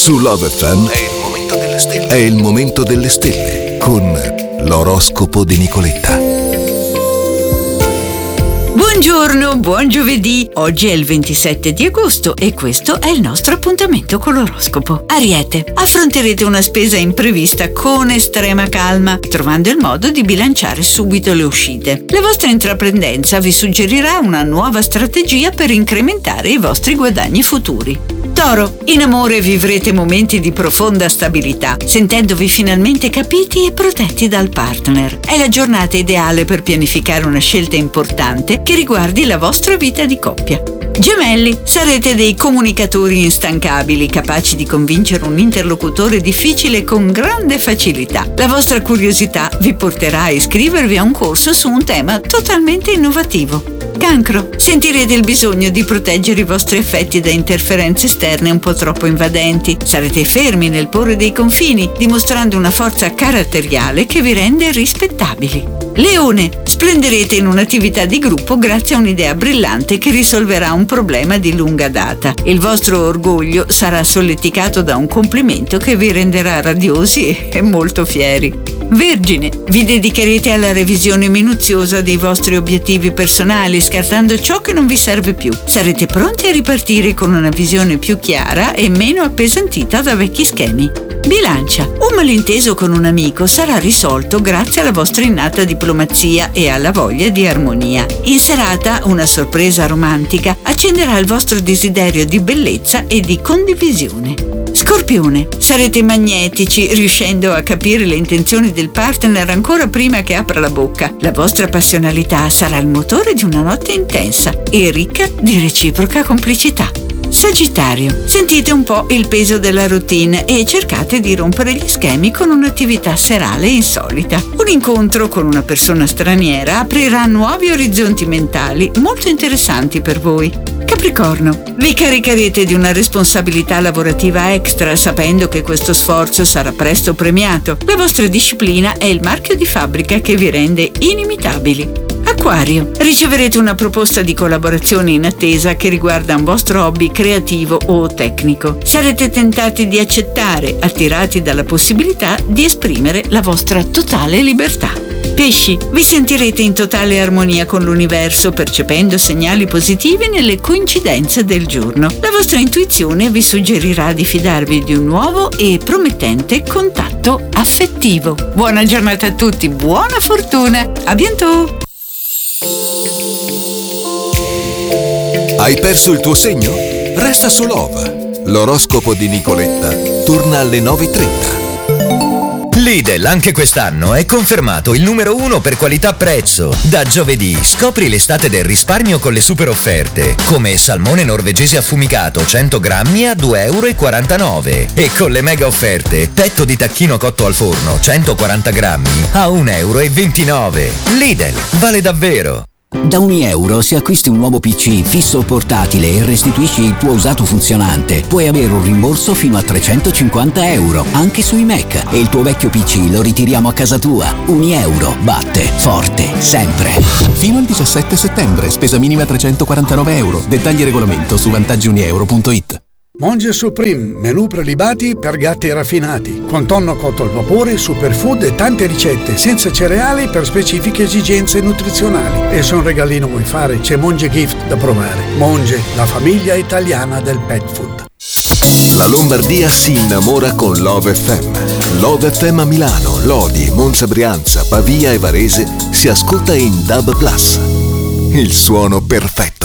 Su Love FM è il momento delle stelle con l'oroscopo di Nicoletta. Buongiorno, buon giovedì. Oggi è il 27 di agosto e questo è il nostro appuntamento con l'oroscopo. Ariete, affronterete una spesa imprevista con estrema calma, trovando il modo di bilanciare subito le uscite. La vostra intraprendenza vi suggerirà una nuova strategia per incrementare i vostri guadagni futuri. Toro, in amore vivrete momenti di profonda stabilità, sentendovi finalmente capiti e protetti dal partner. È la giornata ideale per pianificare una scelta importante che riguardi la vostra vita di coppia. Gemelli, sarete dei comunicatori instancabili, capaci di convincere un interlocutore difficile con grande facilità. La vostra curiosità vi porterà a iscrivervi a un corso su un tema totalmente innovativo. Cancro, sentirete il bisogno di proteggere i vostri affetti da interferenze esterne un po' troppo invadenti. Sarete fermi nel porre dei confini, dimostrando una forza caratteriale che vi rende rispettabili. Leone, splenderete in un'attività di gruppo grazie a un'idea brillante che risolverà un problema di lunga data. Il vostro orgoglio sarà solleticato da un complimento che vi renderà radiosi e molto fieri. Vergine, vi dedicherete alla revisione minuziosa dei vostri obiettivi personali, scartando ciò che non vi serve più. Sarete pronti a ripartire con una visione più chiara e meno appesantita da vecchi schemi. Bilancia, un malinteso con un amico sarà risolto grazie alla vostra innata diplomazia e alla voglia di armonia. In serata, una sorpresa romantica accenderà il vostro desiderio di bellezza e di condivisione. Scorpione, sarete magnetici, riuscendo a capire le intenzioni del partner ancora prima che apra la bocca. La vostra passionalità sarà il motore di una notte intensa e ricca di reciproca complicità. Sagittario, sentite un po' il peso della routine e cercate di rompere gli schemi con un'attività serale insolita. Un incontro con una persona straniera aprirà nuovi orizzonti mentali molto interessanti per voi. Capricorno, vi caricherete di una responsabilità lavorativa extra sapendo che questo sforzo sarà presto premiato. La vostra disciplina è il marchio di fabbrica che vi rende inimitabili. Acquario, riceverete una proposta di collaborazione in attesa che riguarda un vostro hobby creativo o tecnico. Sarete tentati di accettare, attirati dalla possibilità di esprimere la vostra totale libertà. Pesci, vi sentirete in totale armonia con l'universo, percependo segnali positivi nelle coincidenze del giorno. La vostra intuizione vi suggerirà di fidarvi di un nuovo e promettente contatto affettivo. Buona giornata a tutti, buona fortuna, a bientôt! Hai perso il tuo segno? Resta su Love. L'oroscopo di Nicoletta torna alle 9:30. Lidl anche quest'anno è confermato il numero 1 per qualità-prezzo. Da giovedì scopri l'estate del risparmio con le super offerte, come salmone norvegese affumicato 100 grammi a 2,49 € e con le mega offerte petto di tacchino cotto al forno 140 grammi a 1,29 €. Lidl, vale davvero! Da €1 se acquisti un nuovo PC fisso o portatile e restituisci il tuo usato funzionante, puoi avere un rimborso fino a €350 anche sui Mac e il tuo vecchio PC lo ritiriamo a casa tua. €1 batte forte sempre. Fino al 17 settembre, spesa minima €349. Dettagli e regolamento su vantaggiunieuro.it. Monge Supreme, menù prelibati per gatti raffinati, con tonno cotto al vapore, superfood e tante ricette, senza cereali per specifiche esigenze nutrizionali. E se un regalino vuoi fare, c'è Monge Gift da provare. Monge, la famiglia italiana del pet food. La Lombardia si innamora con Love FM. Love FM a Milano, Lodi, Monza Brianza, Pavia e Varese si ascolta in DAB+. Il suono perfetto.